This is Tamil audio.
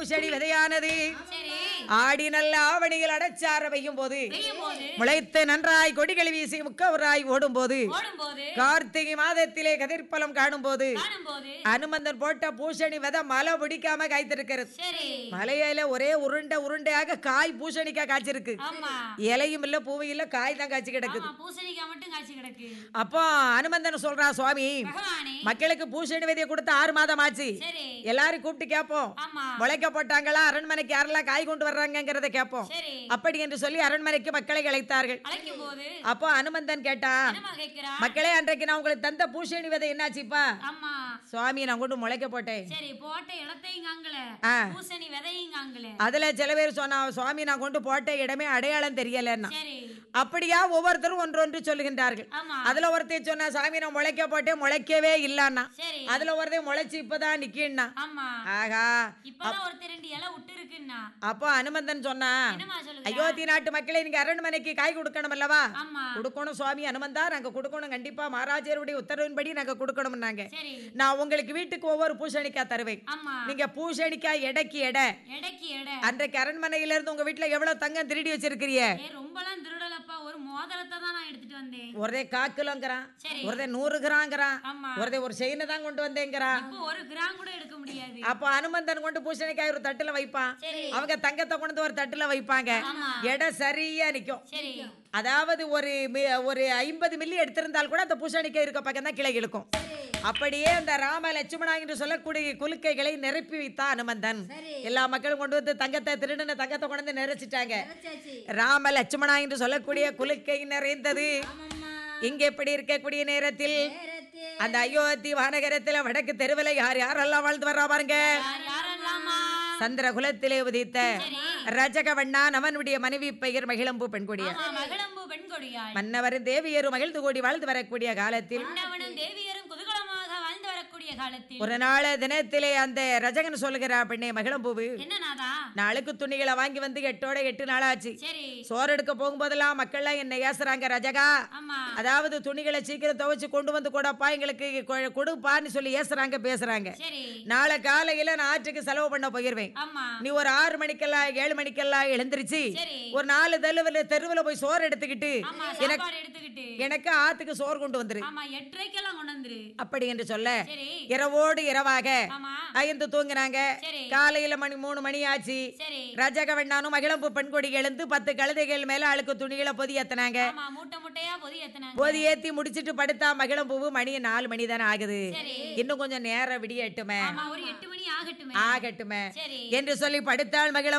செடி விதையானது ஆடி நல்ல ஆவணியில் அடைச்சார வையும் போது முளைத்து நன்றாய் கொடிகள் வீசி முக்கவராய் ஓடும் போது கார்த்திகை மாதத்திலே கதிர்பலம் காணும் போது அனுமந்தன் போட்ட பூசணி விதை மலை பிடிக்காம காய்த்திருக்கிறது. மலையில ஒரே உருண்டை உருண்டையாக காய் பூசணிக்காய் காய்ச்சிருக்கு. இலையும் இல்ல பூவும் இல்ல, காய் தான் காய்ச்சி கிடக்குது. அப்போ அனுமந்தன் சொல்றா, சுவாமி மக்களுக்கு பூசணி விதையை கொடுத்து 6 மாதம் ஆச்சு, எல்லாரும் கூப்பிட்டு கேட்போம் முளைக்க போட்டாங்களா, அரண்மனைக்கு யாரெல்லாம் காய் கொண்டு வர்றாங்கிறத கேட்போம் அப்படி என்று சொல்லி அரண்மனைக்கு மக்களை அழைத்தார்கள். அப்போ அனுமந்தன் கேட்டான், மக்களே அன்றைக்கு நான் உங்களுக்கு தந்த பூசணி விதை என்னாச்சுப்பா? சுவாமி நான் கொண்டு முளைக்க போட்டேன். அதுல சில பேர் சொன்னா, சுவாமி நான் கொண்டு போட்ட இடமே அடையாளம் தெரியலன்னா. அப்படியா ஒவ்வொருத்தரும் ஒன்று சொல்லுகின்றார்கள். அதுல ஒருத்தர் சொன்னா, சாமி நான் முளைக்க போட்டேன், முளைக்கவே இல்லன்னா. அதுல ஒருத்தர் முளைச்சு இப்பதான் நிக்கின்னா. ஆகா அப்போ அனுமந்தன் சொன்னா, அயோத்தி நாட்டு மக்களை நீங்க அரண்மனைக்கு காய் கொடுக்கணும் அல்லவா? கொடுக்கணும் சுவாமி அனுமந்தா, நாங்க கொடுக்கணும், கண்டிப்பா மகாராஜருடைய உத்தரவின்படி நாங்க கொடுக்கணும். நான் உங்களுக்கு வீட்டுக்கு ஒவ்வொரு பூசணிக்காய் தருவேன். நீங்க பூசணிக்காய் எடைக்கு எடை. அன்றைக்கு அரண்மனையில இருந்து உங்க வீட்டுல எவ்வளவு தங்கம் திருடி வச்சிருக்கிறீங்க? ஒரே 1 கிலோங்கிறான், ஒரே 100 கிராம்ங்கிறான், ஒரே ஒரு செயினை தான் கொண்டு வந்தேங்கிறான். அப்போ அனுமந்தன் கொண்டு பூசணிக்காய் ஒரு தட்டுல வைப்பான், அவங்க தங்கத்தை கொண்டு ஒரு தட்டுல வைப்பாங்க. எடை சரியா நிக்கும். அதாவது ஒரு 50 மில்லி எடுத்திருந்தால் கூட அந்த பூசணிக்காய் இருக்க பக்கம் தான் கிளை இழுக்கும். அப்படியே அந்த ராம லட்சுமணா என்று சொல்லக்கூடிய குலுக்கைகளை நிரப்பி வைத்தான் அனுமந்தன். எல்லா மக்களும் கொண்டு வந்து தங்கத்தை திருடின தங்கத்தை கொண்டு வந்து நிறைச்சிட்டாங்க. ராம லட்சுமணா என்று சொல்லக்கூடிய குலுக்கை நிறைந்தது. இங்க எப்படி இருக்கக்கூடிய நேரத்தில் அந்த அயோத்தி வானகரத்தில் வடக்கு தெருவில் யாரெல்லாம் வாழ்ந்து வர்றா பாருங்க. சந்திர குலத்திலே உதித்த ரஜகவண்ணான், அவனுடைய மனைவி பெயர் மகிழம்பு பெண்கொடியார். மன்னவரும் தேவியரும் மகிழ்ந்து கூடி வாழ்ந்து வரக்கூடிய காலத்தில் ஒரு நாள் தினத்திலே அந்த ரஜகன் சொல்லுகிறா, பெண்ணே மகிழம்பூவு, நாளுக்கு துணிகளை வாங்கி வந்து 8 நாள் ஆச்சு. சோறு எடுக்க போகும்போதெல்லாம் மக்கள்லாம் என்ன ஏசுறாங்க, ரஜகா அதாவது துணிகளை சீக்கிரம் துவைச்சு கொண்டு வந்து கூடப்பா, எங்களுக்கு கொடுப்பான்னு சொல்லி ஏசுறாங்க பேசுறாங்க. நாளை காலையில நான் ஆற்றுக்கு செலவு பண்ண போயிருவேன். நீ ஒரு 6 மணிக்கெல்லாம் 7 மணிக்கெல்லாம் எழுந்திருச்சு ஒரு 4 தெருவில் போய் சோறு எடுத்துக்கிட்டு எனக்கு ஆத்துக்கு சோறு கொண்டு வந்துரு அப்படி என்று சொல்ல, இரவோடு இரவாக அயர்ந்து தூங்கினாங்க. காலையில 3 மணி ஆச்சு. ரஜகவண்ணானும் மகிழம்பு பெண்கொடி எழுந்து 10 கழுதைகள் மேல அழுக்கு துணிகளை பொதி ஏத்தினாங்க. பொதி ஏத்தி முடிச்சிட்டு படுத்தா மகிழம்பூவு மணி 4 மணி தானே ஆகுது, இன்னும் கொஞ்சம் நேரம் விடியட்டுமே ஆகட்டுமே என்று சொல்லி படுத்தாள் மகிழம்பூ.